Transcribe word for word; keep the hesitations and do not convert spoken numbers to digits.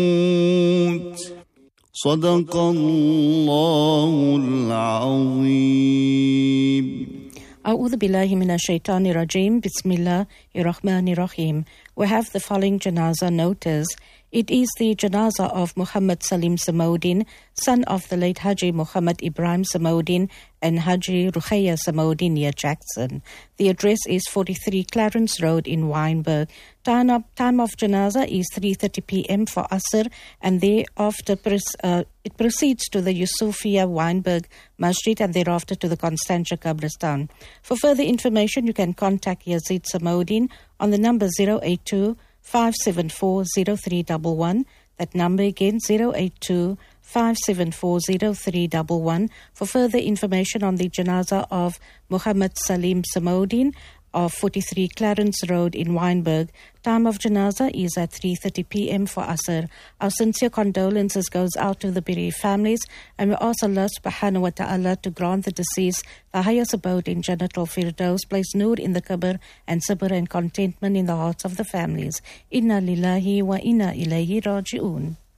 صدق الله العظيم. A'udhu billahi minash shaitani rajim. Bismillahir Rahmanir Rahim. We have the following janazah notice. It is the janazah of Muhammad Salim Samodin, son of the late Haji Muhammad Ibrahim Samodin and Haji Rukhaya Samodin near Jackson. The address is forty-three Clarence Road in Wynberg. Time of, time of janazah is three thirty p.m. for Asr, and thereafter uh, it proceeds to the Yusufia Wynberg Masjid and thereafter to the Constantia Qabristan. For further information, you can contact Yazid Samodin on the number zero eight two five seven four zero three one one. That number again, zero eight two five seven four zero three one one. For further information on the janazah of Muhammad Salim Samodin of forty-three Clarence Road in Wynberg. Time of janazah is at three thirty p.m. for Asr. Our sincere condolences goes out to the bereaved families, and we ask Allah subhanahu wa ta'ala to grant the deceased the highest abode in Jannatul Firdaus, place nur in the qabr, and sabr and contentment in the hearts of the families. Inna lillahi wa inna ilayhi raji'un.